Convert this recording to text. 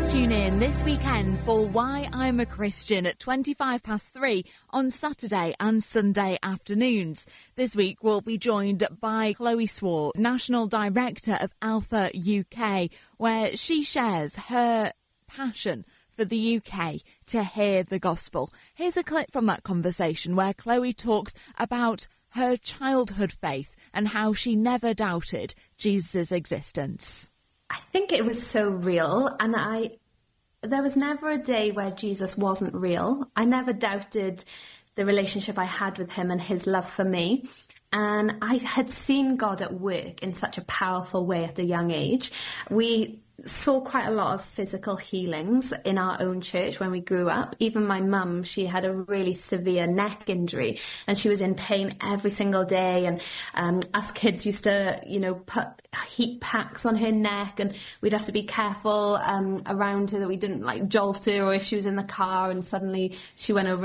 Tune in this weekend for Why I'm a Christian at 3:25 on Saturday and Sunday afternoons. This week we'll be joined by Chloe Swart, National Director of Alpha UK, where she shares her passion for the UK to hear the gospel. Here's a clip from that conversation where Chloe talks about her childhood faith and how she never doubted Jesus' existence. I think it was so real, and there was never a day where Jesus wasn't real. I never doubted the relationship I had with him and his love for me. And I had seen God at work in such a powerful way at a young age. We saw quite a lot of physical healings in our own church when we grew up. Even my mum, she had a really severe neck injury and she was in pain every single day. And us kids used to, put heat packs on her neck, and we'd have to be careful around her that we didn't jolt her, or if she was in the car and suddenly she went over